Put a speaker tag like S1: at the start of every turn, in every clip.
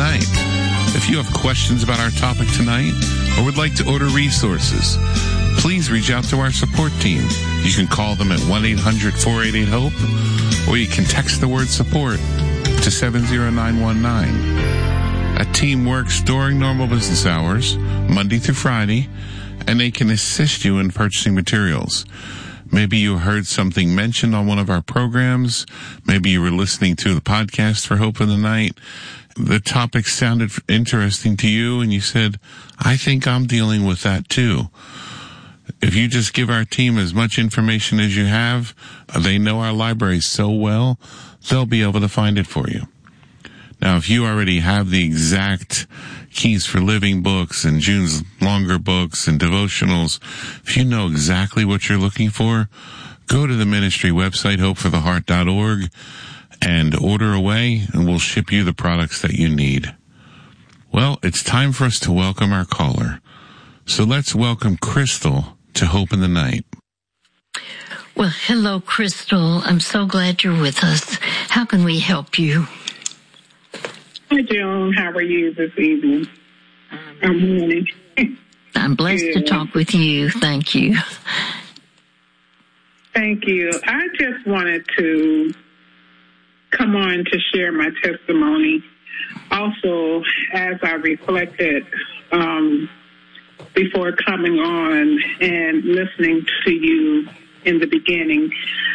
S1: Night. If you have questions about our topic tonight or would like to order resources, please reach out to our support team. You can call them at 1-800-488-HOPE, or you can text the word support to 70919. A team works during normal business hours, Monday through Friday, and they can assist you in purchasing materials. Maybe you heard something mentioned on one of our programs. Maybe you were listening to the podcast for Hope in the Night. The topic sounded interesting to you, and you said, I think I'm dealing with that too. If you just give our team as much information as you have, they know our library so well, they'll be able to find it for you. Now, if you already have the exact Keys for Living books and June's Longer books and devotionals, if you know exactly what you're looking for, go to the ministry website, hopefortheheart.org, and order away, and we'll ship you the products that you need. Well, it's time for us to welcome our caller. So let's welcome Crystal to Hope in the Night.
S2: Well, hello, Crystal. I'm so glad you're with us. How can we help you?
S3: Hi, Joan. How are you this evening? Morning.
S2: I'm blessed to talk with you. Thank you.
S3: Thank you. I just wanted to come on to share my testimony. Also, as I reflected before coming on and listening to you in the beginning,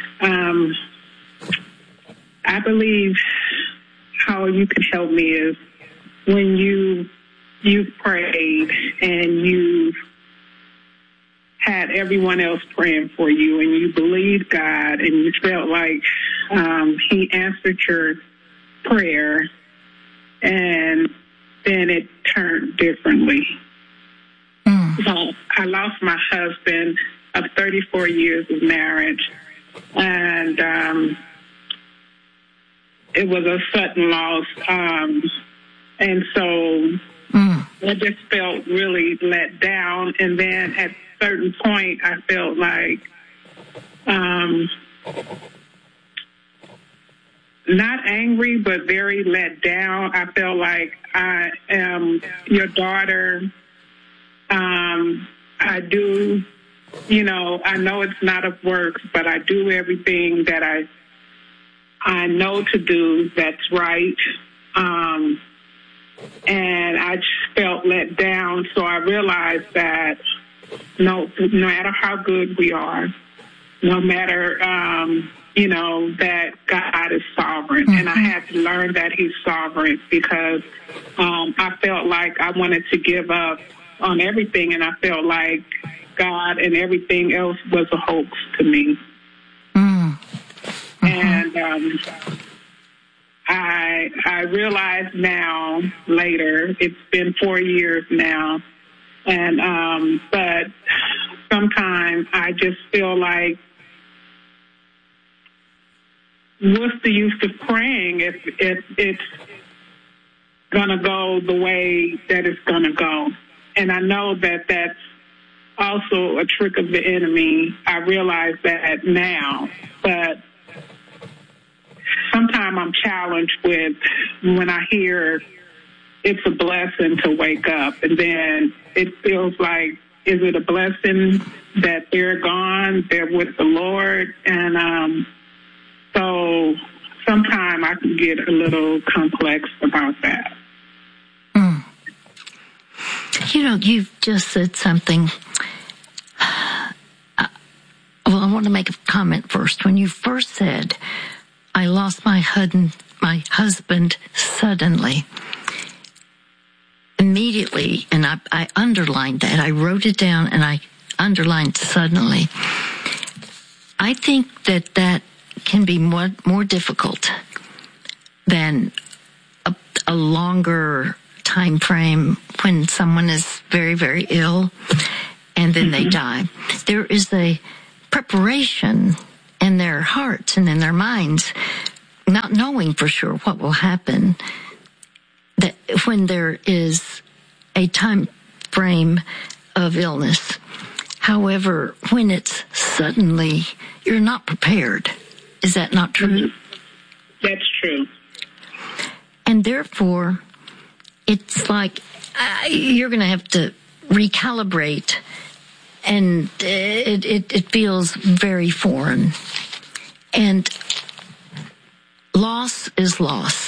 S3: I believe how you can help me is when you prayed and you had everyone else praying for you and you believed God and you felt like he answered your prayer, and then it turned differently. So I lost my husband of 34 years of marriage, and it was a sudden loss, and so I just felt really let down. And then at a certain point, I felt like not angry, but very let down. I felt like I am your daughter. I do, I know it's not of works, but I do everything that I know to do that's right. And I just felt let down. So I realized that no matter how good we are, no matter, that God is sovereign. And I had to learn that he's sovereign because I felt like I wanted to give up on everything, and I felt like God and everything else was a hoax to me. And I realize now, later, it's been 4 years now, and but sometimes I just feel like, what's the use of praying if it's going to go the way that it's going to go? And I know that that's also a trick of the enemy. I realize that now, but sometimes I'm challenged with when I hear it's a blessing to wake up, and then it feels like, is it a blessing that they're gone, they're with the Lord? And so sometimes I can get a little complex about that.
S2: You've just said something. Well, I want to make a comment first. When you first said, I lost my husband suddenly, immediately, and I underlined that. I wrote it down and I underlined suddenly. I think that can be more difficult than a longer time frame when someone is very, very ill and then they die. There is a preparation in their hearts and in their minds, not knowing for sure what will happen, that when there is a time frame of illness. However, when it's suddenly, you're not prepared. Is that not true?
S3: That's true.
S2: And therefore, it's like you're going to have to recalibrate, and it feels very foreign. And loss is loss.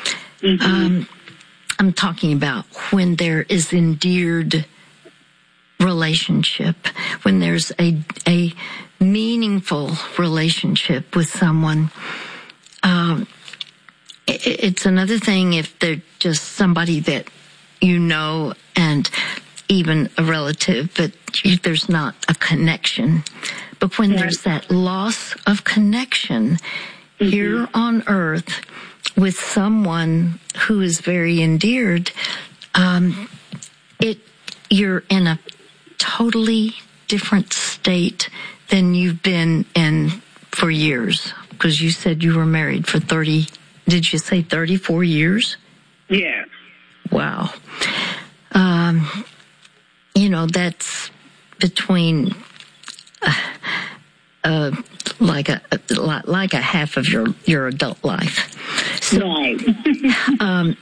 S2: I'm talking about when there is endeared relationship, when there's a meaningful relationship with someone. It's another thing if they're just somebody that you know and even a relative, but there's not a connection. But when there's that loss of connection here on earth with someone who is very endeared, you're in a totally different state than you've been in for years. Because you said you were married for 30, did you say 34 years?
S3: Yeah.
S2: Wow. That's between like a half of your adult life. So,
S3: Right.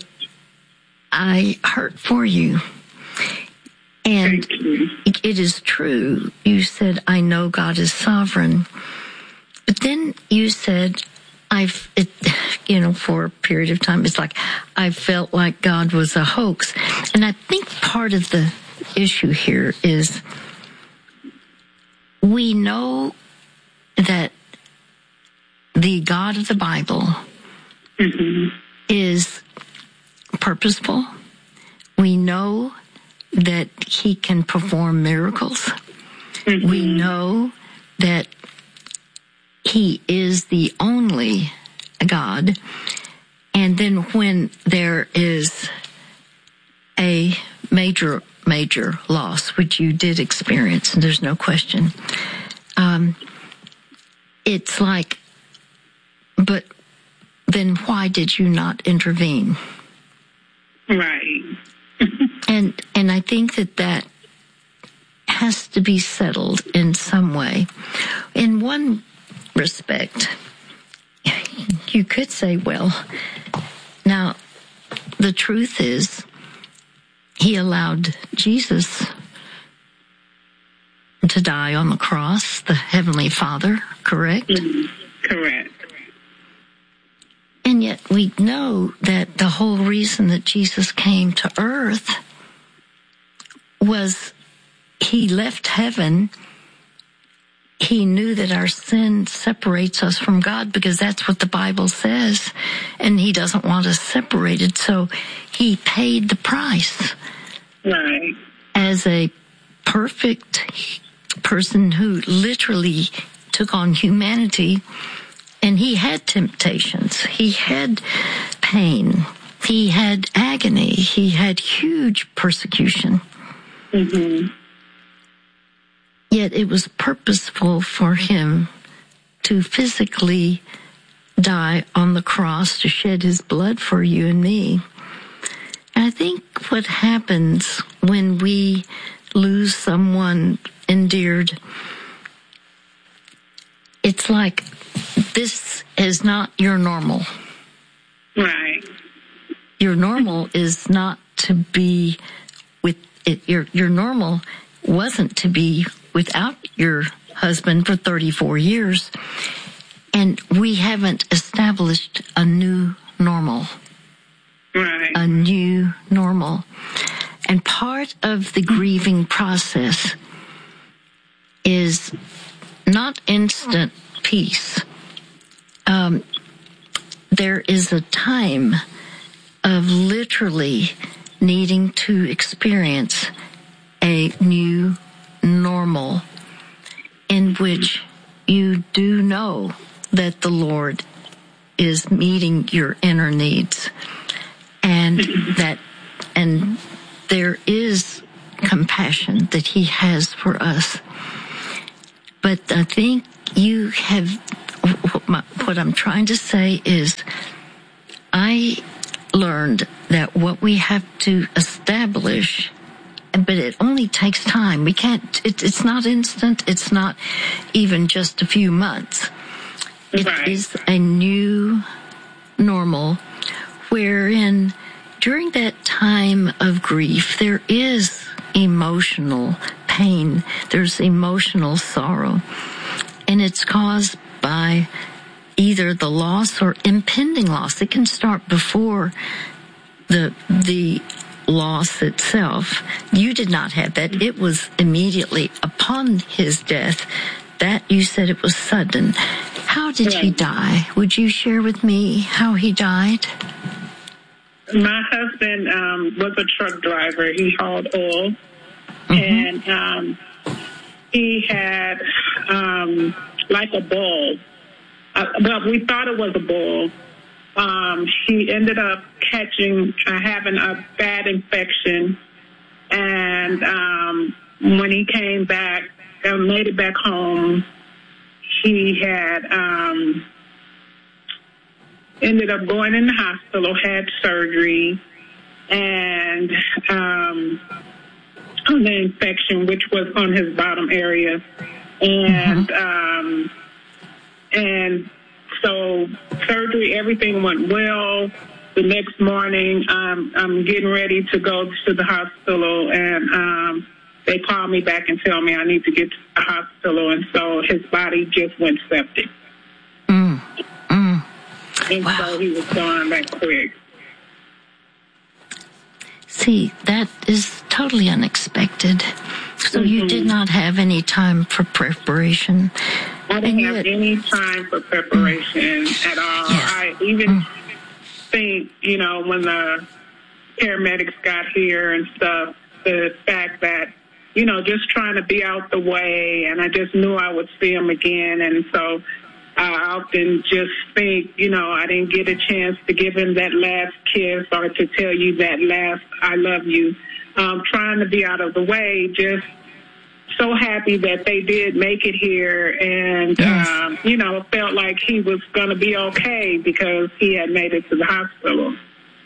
S2: I hurt for you. And
S3: Thank you.
S2: it is true. You said, I know God is sovereign. But then you said, for a period of time, it's like, I felt like God was a hoax. And I think part of the issue here is we know that the God of the Bible is purposeful. We know that he can perform miracles. We know that he is the only God. And then when there is a major loss, which you did experience, and there's no question, it's like, but then why did you not intervene?
S3: Right.
S2: And I think that has to be settled in some way. In one respect, you could say, well, now the truth is he allowed Jesus to die on the cross, the Heavenly Father, correct?
S3: Correct.
S2: And yet we know that the whole reason that Jesus came to earth was he left heaven. He knew that our sin separates us from God because that's what the Bible says, and he doesn't want us separated. So he paid the price.
S3: Right.
S2: As a perfect person who literally took on humanity, and he had temptations, he had pain, he had agony, he had huge persecution. Yet it was purposeful for him to physically die on the cross, to shed his blood for you and me. And I think what happens when we lose someone endeared, it's like this is not your normal.
S3: Right.
S2: Your normal is not to be with it. Your normal wasn't to be without your husband for 34 years. And we haven't established a new normal.
S3: Right.
S2: A new normal. And part of the grieving process is not instant peace. There is a time of literally needing to experience a new normal in which you do know that the Lord is meeting your inner needs, and there is compassion that he has for us. But I think you have, what I'm trying to say is, I learned that what we have to establish, but it only takes time. We can't, it's not instant. It's not even just a few months. It is a new normal wherein during that time of grief, there is emotional pain. There's emotional sorrow. And it's caused by either the loss or impending loss. It can start before the loss itself. You did not have that. It was immediately upon his death. That you said it was sudden. How did he die? Would you share with me how he died?
S3: My husband was a truck driver. He hauled oil. And he had like a bull. Well, we thought it was a bull. He ended up having a bad infection. And when he came back, made it back home, he had ended up going in the hospital, had surgery, and the infection, which was on his bottom area. And so surgery, everything went well. The next morning, I'm getting ready to go to the hospital, and they call me back and tell me I need to get to the hospital, and so his body just went septic. And wow. So he was gone that quick.
S2: See, that is totally unexpected. So you did not have any time for preparation.
S3: I didn't have any time for preparation at all. Yes. I even think, when the paramedics got here and stuff, the fact that, just trying to be out the way, and I just knew I would see him again. And so I often just think, I didn't get a chance to give him that last kiss or to tell you that last I love you. Trying to be out of the way, just so happy that they did make it here, and, felt like he was going to be okay because he had made it to the hospital.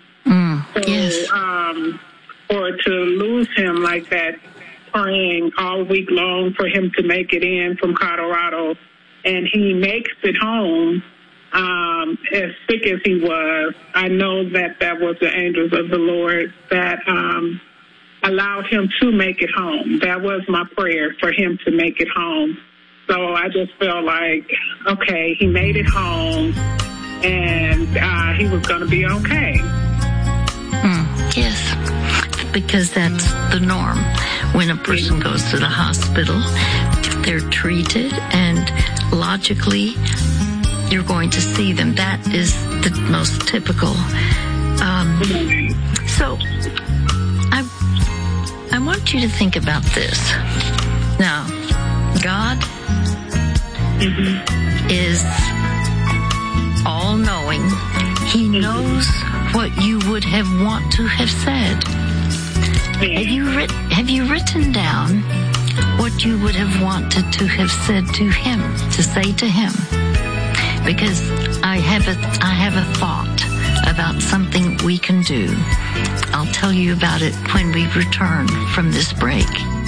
S3: Or to lose him like that, praying all week long for him to make it in from Colorado, and he makes it home, as sick as he was. I know that was the angels of the Lord that allowed him to make it home. That was my prayer, for him to make it home. So I just felt like, okay, he made it home, and he was going to be okay.
S2: Yes, because that's the norm. When a person goes to the hospital, they're treated, and logically, you're going to see them. That is the most typical. So, I want you to think about this. Now, God is all-knowing. He knows what you would have want to have said. Have you written down what you would have wanted to have said to him, to say to him? Because I have a thought about something we can do. I'll tell you about it when we return from this break.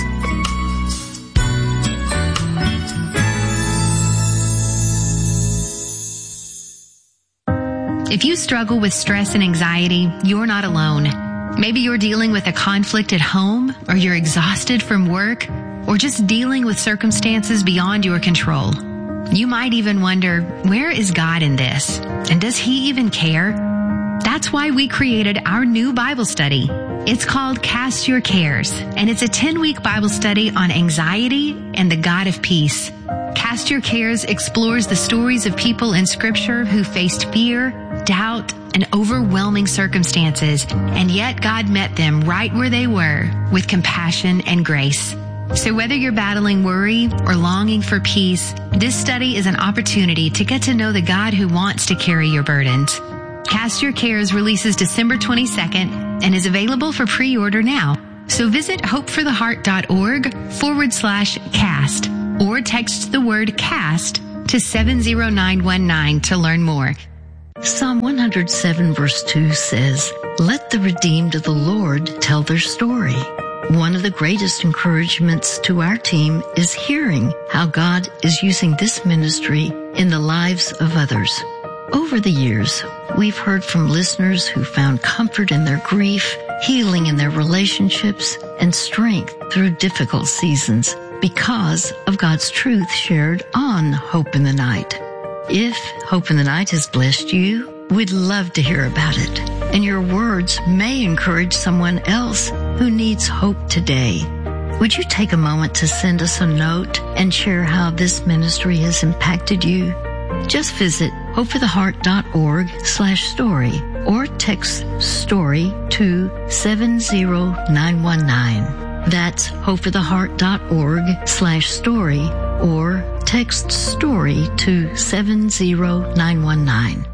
S4: If you struggle with stress and anxiety, you're not alone. Maybe you're dealing with a conflict at home, or you're exhausted from work, or just dealing with circumstances beyond your control. You might even wonder, where is God in this? And does He even care? That's why we created our new Bible study. It's called Cast Your Cares, and it's a 10-week Bible study on anxiety and the God of peace. Cast Your Cares explores the stories of people in Scripture who faced fear, doubt, and overwhelming circumstances, and yet God met them right where they were with compassion and grace. So whether you're battling worry or longing for peace, this study is an opportunity to get to know the God who wants to carry your burdens. Cast Your Cares releases December 22nd and is available for pre-order now. So visit hopefortheheart.org/cast or text the word CAST to 70919 to learn more.
S2: Psalm 107 verse 2 says, "Let the redeemed of the Lord tell their story." One of the greatest encouragements to our team is hearing how God is using this ministry in the lives of others. Over the years, we've heard from listeners who found comfort in their grief, healing in their relationships, and strength through difficult seasons because of God's truth shared on Hope in the Night. If Hope in the Night has blessed you, we'd love to hear about it. And your words may encourage someone else who needs hope today. Would you take a moment to send us a note and share how this ministry has impacted you? Just visit hopefortheheart.org/story or text STORY to 70919. That's hopefortheheart.org/story or text STORY to 70919.